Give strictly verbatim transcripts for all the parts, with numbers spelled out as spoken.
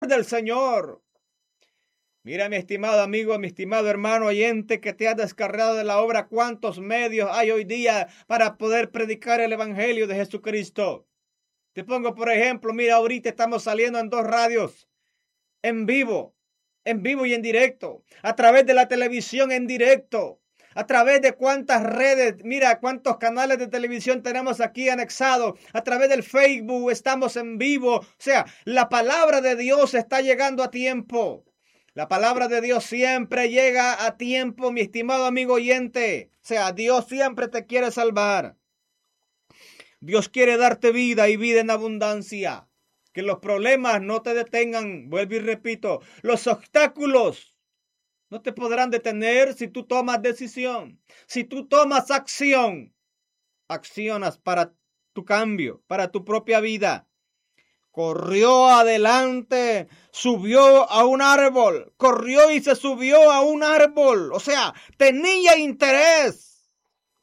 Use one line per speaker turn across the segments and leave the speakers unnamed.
del Señor. Mira, mi estimado amigo, mi estimado hermano oyente que te has descargado de la obra, cuántos medios hay hoy día para poder predicar el evangelio de Jesucristo. Te pongo por ejemplo, mira, ahorita estamos saliendo en dos radios, en vivo, en vivo y en directo, a través de la televisión en directo, a través de cuántas redes, mira cuántos canales de televisión tenemos aquí anexados, a través del Facebook estamos en vivo. O sea, la palabra de Dios está llegando a tiempo. La palabra de Dios siempre llega a tiempo, mi estimado amigo oyente. O sea, Dios siempre te quiere salvar. Dios quiere darte vida y vida en abundancia. Que los problemas no te detengan. Vuelvo y repito, los obstáculos no te podrán detener si tú tomas decisión. Si tú tomas acción, accionas para tu cambio, para tu propia vida. Corrió adelante, subió a un árbol, corrió y se subió a un árbol. O sea, tenía interés.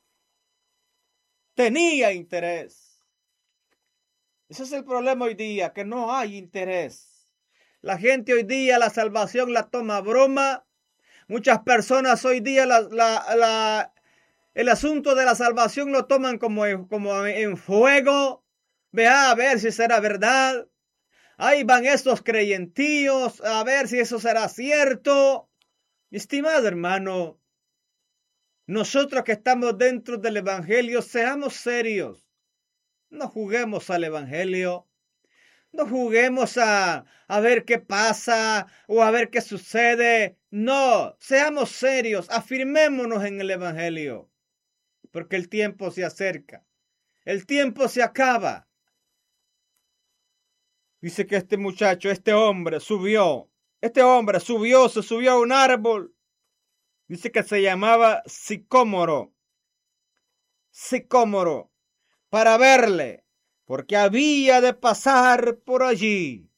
Tenía interés. Ese es el problema hoy día, que no hay interés. La gente hoy día la salvación la toma a broma. Muchas personas hoy día la, la, la, el asunto de la salvación lo toman como, como en fuego. Vea a ver si será verdad. Ahí van estos creyentíos a ver si eso será cierto. Mi estimado hermano, nosotros que estamos dentro del evangelio, seamos serios. No juguemos al evangelio. No juguemos a, a ver qué pasa o a ver qué sucede. No, seamos serios. Afirmémonos en el evangelio. Porque el tiempo se acerca. El tiempo se acaba. Dice que este muchacho, este hombre subió. Este hombre subió, se subió a un árbol. Dice que se llamaba sicómoro. Sicómoro. Para verle. Porque había de pasar por allí.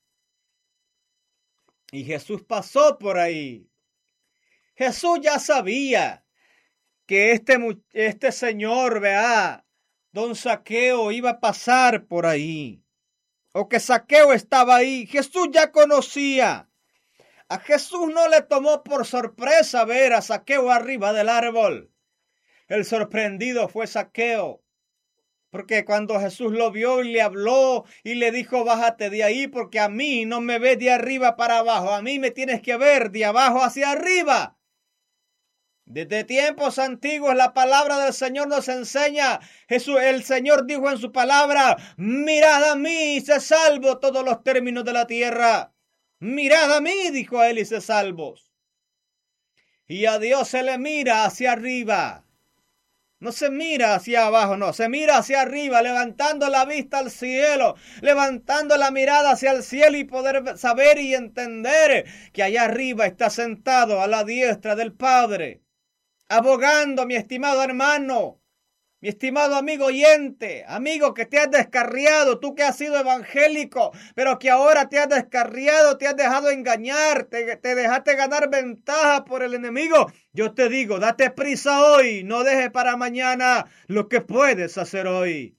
Y Jesús pasó por ahí. Jesús ya sabía que este, este señor, vea, don Zaqueo iba a pasar por ahí. O que Zaqueo estaba ahí. Jesús ya conocía. A Jesús no le tomó por sorpresa ver a Zaqueo arriba del árbol. El sorprendido fue Zaqueo. Porque cuando Jesús lo vio y le habló y le dijo, bájate de ahí porque a mí no me ves de arriba para abajo. A mí me tienes que ver de abajo hacia arriba. Desde tiempos antiguos la palabra del Señor nos enseña. Jesús, el Señor dijo en su palabra, mirad a mí y sé salvo todos los términos de la tierra. Mirad a mí, dijo él, y sé salvos. Y a Dios se le mira hacia arriba. No se mira hacia abajo, no, se mira hacia arriba, levantando la vista al cielo, levantando la mirada hacia el cielo y poder saber y entender que allá arriba está sentado a la diestra del Padre. Abogando, mi estimado hermano, mi estimado amigo oyente, amigo que te has descarriado, tú que has sido evangélico, pero que ahora te has descarriado, te has dejado engañar, te, te dejaste ganar ventaja por el enemigo. Yo te digo, date prisa hoy, no dejes para mañana lo que puedes hacer hoy.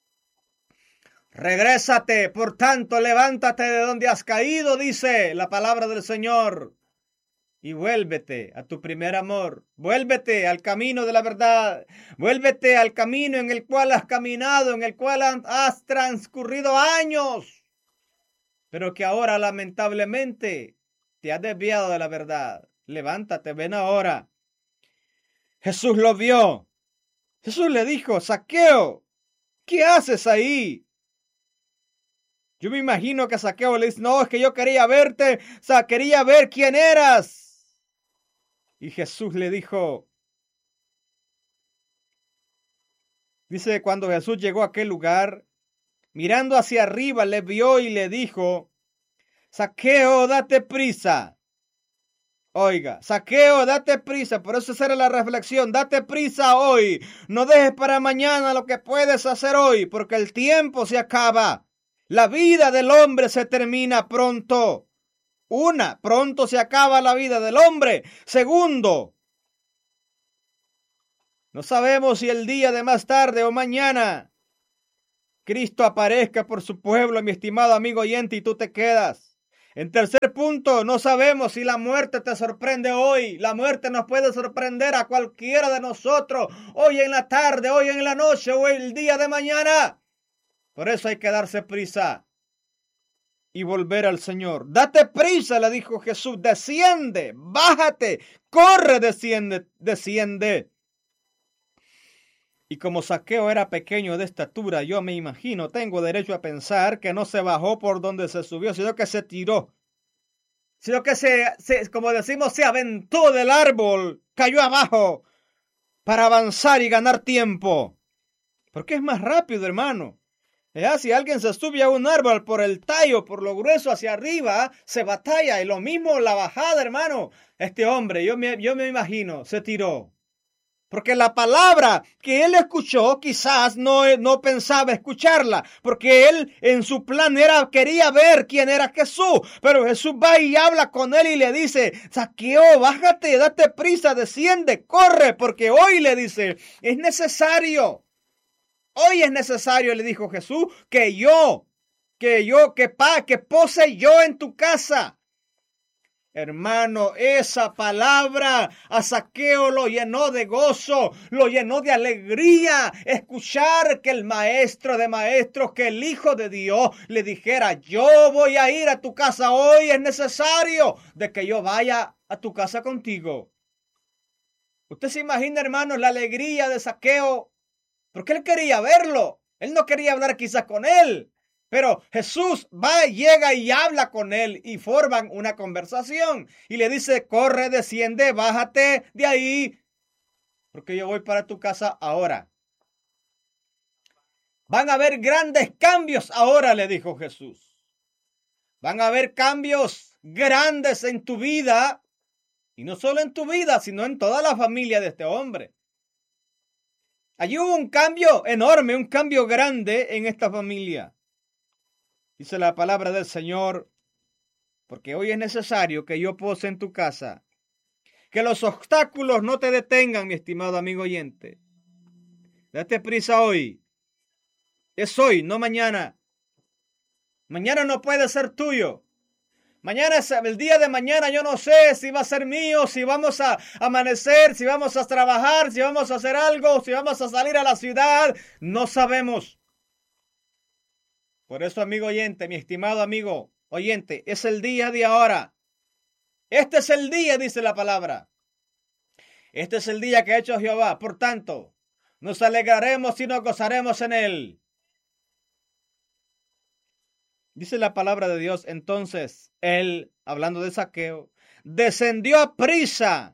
Regrésate, por tanto, levántate de donde has caído, dice la palabra del Señor. Y vuélvete a tu primer amor, vuélvete al camino de la verdad, vuélvete al camino en el cual has caminado, en el cual has transcurrido años, pero que ahora lamentablemente te has desviado de la verdad. Levántate, ven ahora. Jesús lo vio. Jesús le dijo, Zaqueo, ¿qué haces ahí? Yo me imagino que Zaqueo le dice, no, es que yo quería verte, o sea, quería ver quién eras. Y Jesús le dijo, dice, cuando Jesús llegó a aquel lugar, mirando hacia arriba, le vio y le dijo, Zaqueo, date prisa. Oiga, Zaqueo, date prisa. Por eso esa era la reflexión. Date prisa hoy. No dejes para mañana lo que puedes hacer hoy, porque el tiempo se acaba. La vida del hombre se termina pronto. Una, pronto se acaba la vida del hombre. Segundo, no sabemos si el día de más tarde o mañana Cristo aparezca por su pueblo, mi estimado amigo oyente, y tú te quedas. En tercer punto, no sabemos si la muerte te sorprende hoy. La muerte nos puede sorprender a cualquiera de nosotros, hoy en la tarde, hoy en la noche o el día de mañana. Por eso hay que darse prisa y volver al Señor. Date prisa, le dijo Jesús, desciende, bájate, corre, desciende, desciende. Y como Zaqueo era pequeño de estatura, yo me imagino, tengo derecho a pensar que no se bajó por donde se subió, sino que se tiró. Sino que se, se como decimos, se aventó del árbol, cayó abajo para avanzar y ganar tiempo. Porque es más rápido, hermano. ¿Ya? Si alguien se sube a un árbol por el tallo, por lo grueso hacia arriba, se batalla. Y lo mismo la bajada, hermano. Este hombre, yo me, yo me imagino, se tiró. Porque la palabra que él escuchó quizás no, no pensaba escucharla. Porque él en su plan era, quería ver quién era Jesús. Pero Jesús va y habla con él y le dice, Zaqueo, bájate, date prisa, desciende, corre. Porque hoy le dice, es necesario. Hoy es necesario, le dijo Jesús, que yo, que yo, que pa, que pose yo en tu casa. Hermano, esa palabra a Zaqueo lo llenó de gozo, lo llenó de alegría. Escuchar que el maestro de maestros, que el Hijo de Dios le dijera, yo voy a ir a tu casa hoy, es necesario de que yo vaya a tu casa contigo. Usted se imagina, hermanos, la alegría de Zaqueo, porque él quería verlo. Él no quería hablar quizás con él. Pero Jesús va, llega y habla con él y forman una conversación. Y le dice, corre, desciende, bájate de ahí, porque yo voy para tu casa ahora. Van a haber grandes cambios ahora, le dijo Jesús. Van a haber cambios grandes en tu vida. Y no solo en tu vida, sino en toda la familia de este hombre. Allí hubo un cambio enorme, un cambio grande en esta familia. Dice la palabra del Señor, porque hoy es necesario que yo pose en tu casa. Que los obstáculos no te detengan, mi estimado amigo oyente. Date prisa hoy. Es hoy, no mañana. Mañana no puede ser tuyo. Mañana es el día de mañana, yo no sé si va a ser mío, si vamos a amanecer, si vamos a trabajar, si vamos a hacer algo, si vamos a salir a la ciudad. No sabemos. Por eso, amigo oyente, mi estimado amigo oyente, es el día de ahora. Este es el día, dice la palabra. Este es el día que ha hecho Jehová. Por tanto, nos alegraremos y nos gozaremos en él. Dice la palabra de Dios, entonces, él, hablando de Zaqueo, descendió a prisa.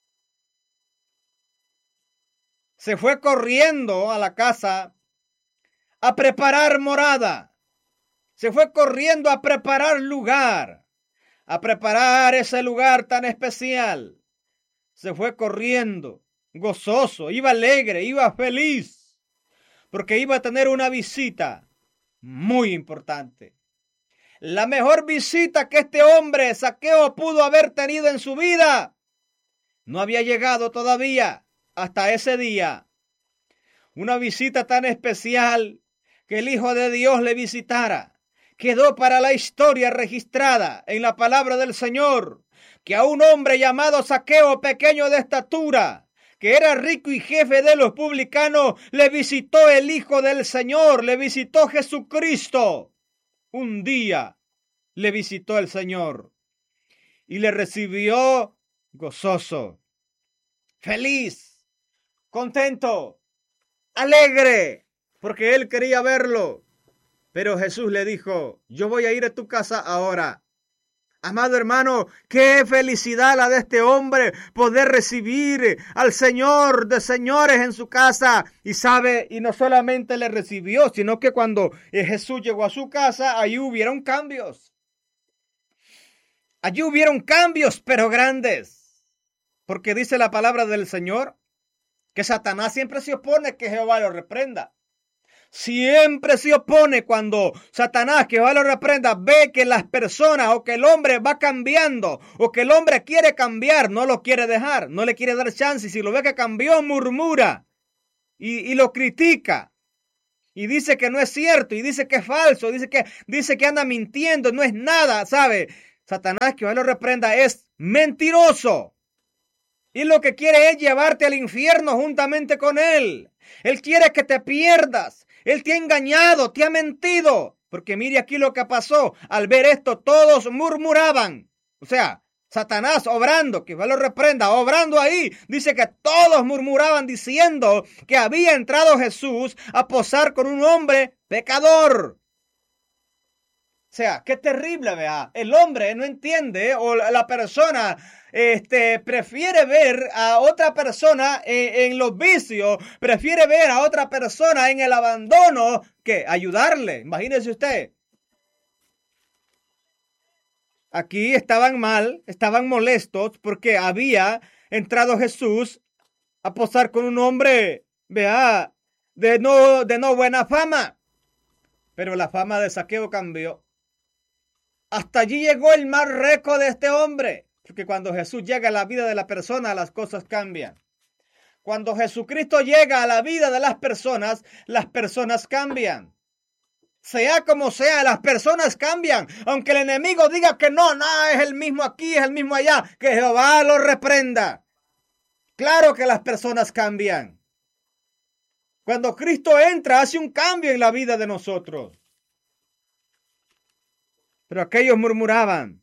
Se fue corriendo a la casa a preparar morada. Se fue corriendo a preparar lugar, a preparar ese lugar tan especial. Se fue corriendo, gozoso, iba alegre, iba feliz, porque iba a tener una visita muy importante. La mejor visita que este hombre, Zaqueo, pudo haber tenido en su vida. No había llegado todavía hasta ese día. Una visita tan especial que el Hijo de Dios le visitara. Quedó para la historia registrada en la palabra del Señor que a un hombre llamado Zaqueo, pequeño de estatura, que era rico y jefe de los publicanos, le visitó el Hijo del Señor, le visitó Jesucristo. Un día le visitó el Señor y le recibió gozoso, feliz, contento, alegre, porque él quería verlo. Pero Jesús le dijo, yo voy a ir a tu casa ahora. Amado hermano, qué felicidad la de este hombre poder recibir al Señor de señores en su casa. Y sabe, y no solamente le recibió, sino que cuando Jesús llegó a su casa, allí hubieron cambios. Allí hubieron cambios, pero grandes. Porque dice la palabra del Señor que Satanás siempre se opone que Jehová lo reprenda. Siempre se opone cuando Satanás, que Jehová lo reprenda, ve que las personas o que el hombre va cambiando o que el hombre quiere cambiar, no lo quiere dejar, no le quiere dar chance. Y si lo ve que cambió, murmura y, y lo critica y dice que no es cierto y dice que es falso, dice que, dice que anda mintiendo, no es nada, ¿sabe? Satanás, que Dios lo reprenda, es mentiroso. Y lo que quiere es llevarte al infierno juntamente con él. Él quiere que te pierdas. Él te ha engañado, te ha mentido. Porque mire aquí lo que pasó. Al ver esto, todos murmuraban. O sea, Satanás obrando, que Dios lo reprenda, obrando ahí. Dice que todos murmuraban diciendo que había entrado Jesús a posar con un hombre pecador. O sea, qué terrible, vea. El hombre no entiende, o la persona este, prefiere ver a otra persona en, en los vicios, prefiere ver a otra persona en el abandono que ayudarle. Imagínese usted. Aquí estaban mal, estaban molestos porque había entrado Jesús a posar con un hombre, vea, de no, de no buena fama. Pero la fama de Zaqueo cambió. Hasta allí llegó el mal récord de este hombre. Porque cuando Jesús llega a la vida de la persona, las cosas cambian. Cuando Jesucristo llega a la vida de las personas, las personas cambian. Sea como sea, las personas cambian. Aunque el enemigo diga que no, no, es el mismo aquí, es el mismo allá. Que Jehová lo reprenda. Claro que las personas cambian. Cuando Cristo entra, hace un cambio en la vida de nosotros. Pero aquellos murmuraban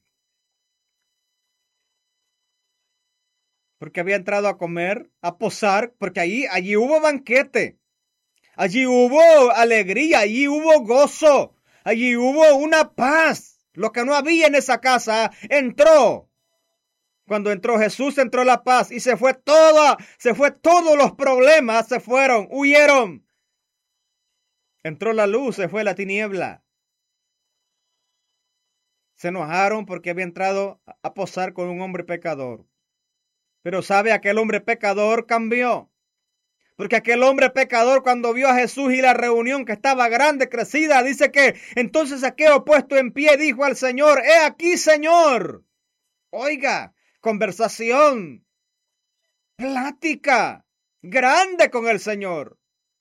porque había entrado a comer, a posar, porque allí, allí hubo banquete, allí hubo alegría, allí hubo gozo, allí hubo una paz. Lo que no había en esa casa entró. Cuando entró Jesús, entró la paz y se fue toda, se fue todos los problemas, se fueron, huyeron. Entró la luz, se fue la tiniebla. Se enojaron porque había entrado a posar con un hombre pecador. Pero sabe, aquel hombre pecador cambió. Porque aquel hombre pecador, cuando vio a Jesús y la reunión que estaba grande, crecida, dice que entonces Zaqueo, puesto en pie, dijo al Señor: he aquí, Señor. Oiga, conversación, plática grande con el Señor.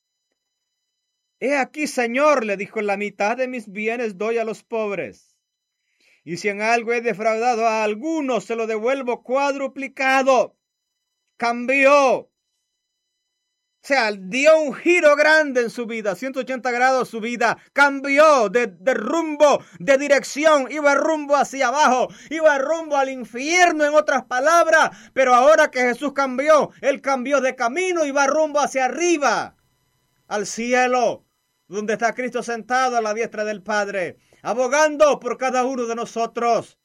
He aquí, Señor, le dijo, la mitad de mis bienes doy a los pobres. Y si en algo he defraudado a alguno, se lo devuelvo cuadruplicado. Cambió. O sea, dio un giro grande en su vida, ciento ochenta grados su vida. Cambió de, de rumbo, de dirección. Iba rumbo hacia abajo, iba rumbo al infierno, en otras palabras. Pero ahora que Jesús cambió, él cambió de camino y va rumbo hacia arriba, al cielo, donde está Cristo sentado a la diestra del Padre, abogando por cada uno de nosotros.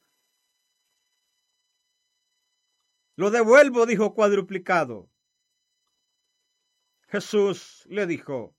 Lo devuelvo, dijo, cuadruplicado. Jesús le dijo: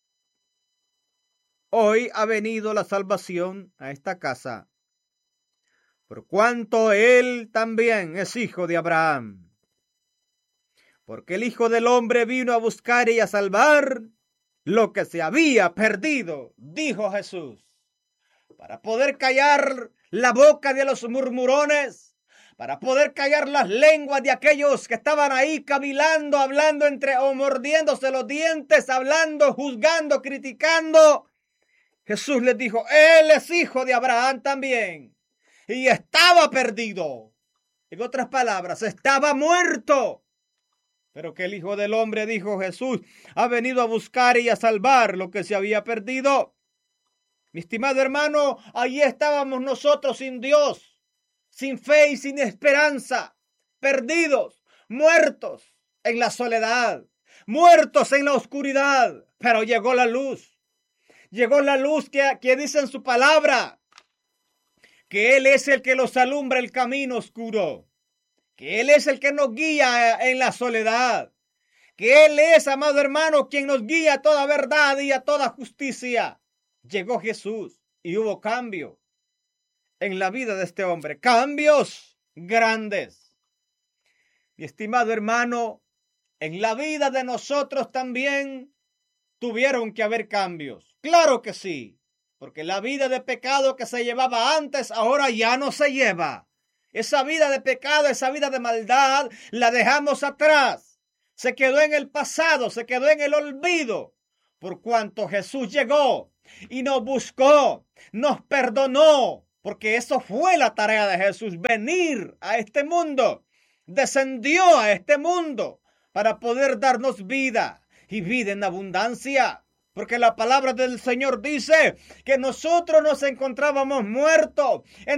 hoy ha venido la salvación a esta casa, por cuanto él también es hijo de Abraham. Porque el Hijo del Hombre vino a buscar y a salvar lo que se había perdido, dijo Jesús. Para poder callar la boca de los murmurones, para poder callar las lenguas de aquellos que estaban ahí cavilando, hablando entre o mordiéndose los dientes, hablando, juzgando, criticando. Jesús les dijo: él es hijo de Abraham también, y estaba perdido. En otras palabras, estaba muerto. Pero que el Hijo del Hombre, dijo Jesús, ha venido a buscar y a salvar lo que se había perdido. Mi estimado hermano, allí estábamos nosotros sin Dios, sin fe y sin esperanza, perdidos, muertos en la soledad, muertos en la oscuridad. Pero llegó la luz, llegó la luz que, que dice en su palabra que Él es el que nos alumbra el camino oscuro, que Él es el que nos guía en la soledad, que Él es, amado hermano, quien nos guía a toda verdad y a toda justicia. Llegó Jesús y hubo cambio en la vida de este hombre, cambios grandes. Mi estimado hermano, en la vida de nosotros también tuvieron que haber cambios. Claro que sí, porque la vida de pecado que se llevaba antes ahora ya no se lleva. Esa vida de pecado, esa vida de maldad, la dejamos atrás. Se quedó en el pasado, se quedó en el olvido, por cuanto Jesús llegó y nos buscó, nos perdonó, Porque eso fue la tarea de Jesús, venir a este mundo. Descendió a este mundo para poder darnos vida y vida en abundancia. Porque la palabra del Señor dice que nosotros nos encontrábamos muertos en